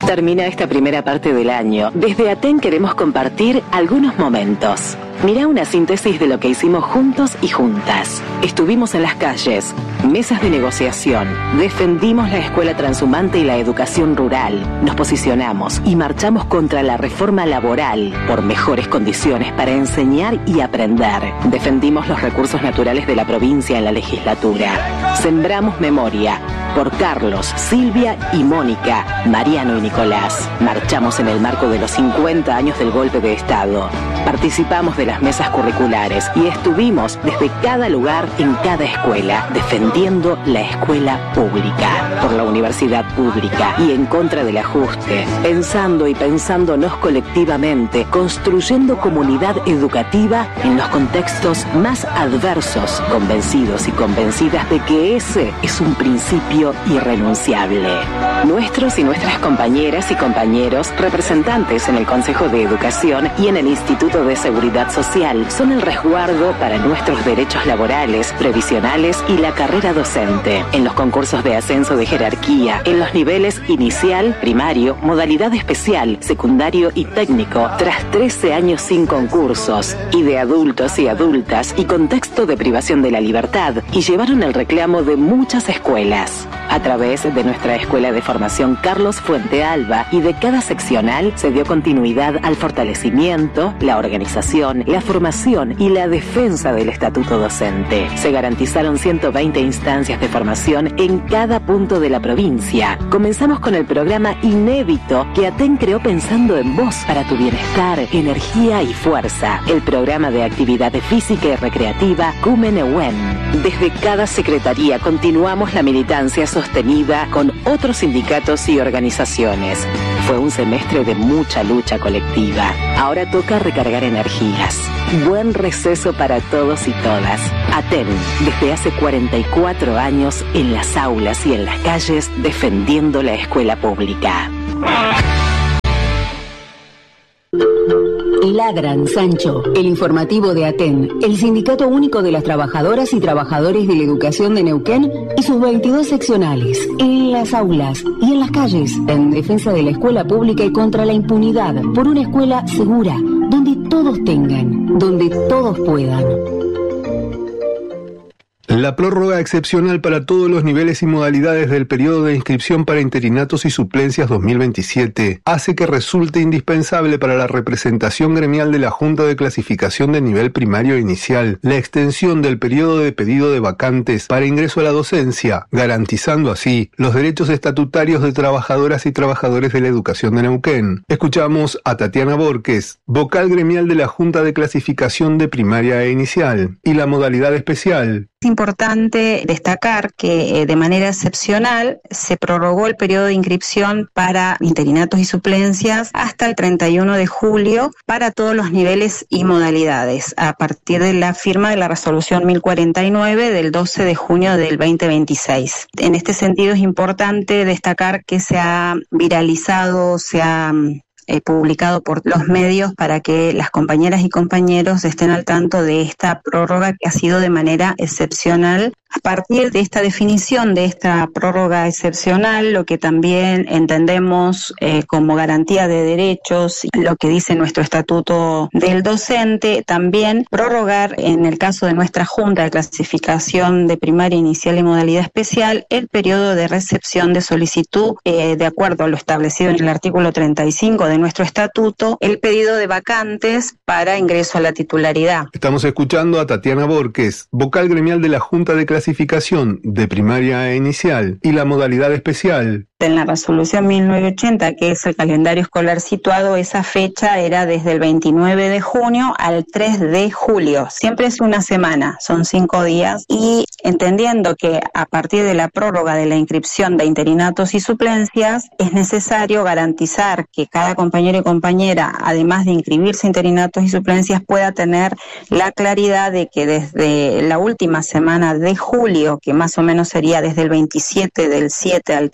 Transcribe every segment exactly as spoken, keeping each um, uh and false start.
Termina esta primera parte del año. Desde Aten queremos compartir algunos momentos. Mirá una síntesis de lo que hicimos juntos y juntas. Estuvimos en las calles, mesas de negociación, defendimos la escuela transhumante y la educación rural, nos posicionamos y marchamos contra la reforma laboral por mejores condiciones para enseñar y aprender. Defendimos los recursos naturales de la provincia en la legislatura. Sembramos memoria por Carlos, Silvia y Mónica, Mariano y Nicolás. Marchamos en el marco de los cincuenta años del golpe de Estado. Participamos de las mesas curriculares y estuvimos desde cada lugar en cada escuela, defendiendo la escuela pública, por la universidad pública y en contra del ajuste, pensando y pensándonos colectivamente, construyendo comunidad educativa en los contextos más adversos, convencidos y convencidas de que ese es un principio irrenunciable. Nuestros y nuestras compañeras y compañeros, representantes en el Consejo de Educación y en el Instituto de Seguridad Social, son el resguardo para nuestros derechos laborales, previsionales y la carrera docente. En los concursos de ascenso de jerarquía, en los niveles inicial, primario, modalidad especial, secundario y técnico, tras trece años sin concursos, y de adultos y adultas y contexto de privación de la libertad, y llevaron el reclamo de muchas escuelas. A través de nuestra Escuela de Formación Carlos Fuente Alba y de cada seccional se dio continuidad al fortalecimiento, la organización, la formación y la defensa del estatuto docente. Se garantizaron ciento veinte instancias de formación en cada punto de la provincia. Comenzamos con el programa inédito que Aten creó pensando en vos para tu bienestar, energía y fuerza. El programa de actividad física y recreativa Cumenewen. Desde cada secretaría continuamos la militancia sostenida con otros sindicatos y organizaciones. Fue un semestre de mucha lucha colectiva. Ahora toca recargar energías. Buen receso para todos y todas. Aten, desde hace cuarenta y cuatro años en las aulas y en las calles defendiendo la escuela pública. Ladran, Sancho, el informativo de Aten, el Sindicato Único de las Trabajadoras y Trabajadores de la Educación de Neuquén y sus veintidós seccionales, en las aulas y en las calles, en defensa de la escuela pública y contra la impunidad, por una escuela segura, donde todos tengan, donde todos puedan. La prórroga excepcional para todos los niveles y modalidades del periodo de inscripción para interinatos y suplencias dos mil veintisiete hace que resulte indispensable para la representación gremial de la Junta de Clasificación de Nivel Primario Inicial la extensión del periodo de pedido de vacantes para ingreso a la docencia, garantizando así los derechos estatutarios de trabajadoras y trabajadores de la educación de Neuquén. Escuchamos a Tatiana Borges, vocal gremial de la Junta de Clasificación de Primaria e Inicial, y la modalidad especial. Es importante destacar que eh, de manera excepcional se prorrogó el periodo de inscripción para interinatos y suplencias hasta el treinta y uno de julio para todos los niveles y modalidades, a partir de la firma de la resolución mil cuarenta y nueve del doce de junio del veinte veintiséis. En este sentido es importante destacar que se ha viralizado, se ha Eh, publicado por los medios para que las compañeras y compañeros estén al tanto de esta prórroga que ha sido de manera excepcional. A partir de esta definición de esta prórroga excepcional, lo que también entendemos eh, como garantía de derechos, lo que dice nuestro estatuto del docente, también prorrogar en el caso de nuestra Junta de Clasificación de Primaria Inicial y Modalidad Especial el periodo de recepción de solicitud eh, de acuerdo a lo establecido en el artículo treinta y cinco de nuestro estatuto, el pedido de vacantes para ingreso a la titularidad. Estamos escuchando a Tatiana Borges, vocal gremial de la Junta de Clasificación de Primaria e Inicial y la modalidad especial. En la resolución mil novecientos ochenta, que es el calendario escolar situado, esa fecha era desde el veintinueve de junio al tres de julio. Siempre es una semana, son cinco días. Y entendiendo que a partir de la prórroga de la inscripción de interinatos y suplencias, es necesario garantizar que cada compañero y compañera, además de inscribirse interinatos y suplencias, pueda tener la claridad de que desde la última semana de julio, que más o menos sería desde el veintisiete del siete al treinta y uno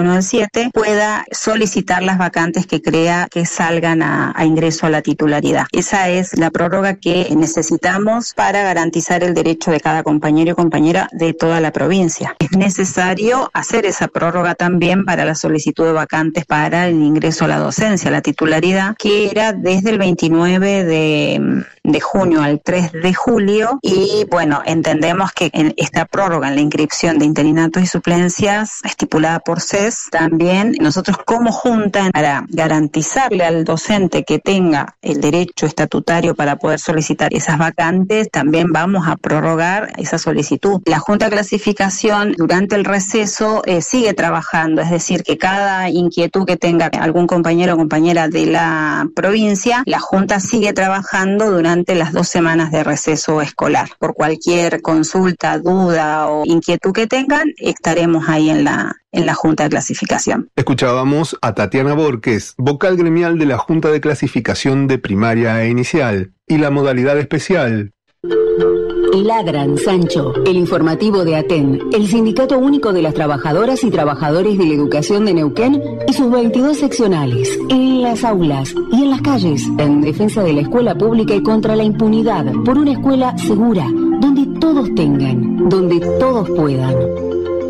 uno del siete, pueda solicitar las vacantes que crea que salgan a, a ingreso a la titularidad. Esa es la prórroga que necesitamos para garantizar el derecho de cada compañero y compañera de toda la provincia. Es necesario hacer esa prórroga también para la solicitud de vacantes para el ingreso a la docencia, a la titularidad, que era desde el veintinueve de, de junio al tres de julio, y bueno, entendemos que en esta prórroga en la inscripción de interinatos y suplencias estipulada por C E S, también nosotros como Junta, para garantizarle al docente que tenga el derecho estatutario para poder solicitar esas vacantes, también vamos a prorrogar esa solicitud. La Junta de Clasificación durante el receso eh, sigue trabajando, es decir, que cada inquietud que tenga algún compañero o compañera de la provincia, la Junta sigue trabajando durante las dos semanas de receso escolar. Por cualquier consulta, duda o inquietud que tengan, estaremos ahí en la en la Junta de Clasificación. Escuchábamos a Tatiana Borges, vocal gremial de la Junta de Clasificación de Primaria e Inicial. Y la modalidad especial. Ladran, Sancho, el informativo de ATEN, el Sindicato Único de las Trabajadoras y Trabajadores de la Educación de Neuquén y sus veintidós seccionales, en las aulas y en las calles, en defensa de la escuela pública y contra la impunidad, por una escuela segura, donde todos tengan, donde todos puedan.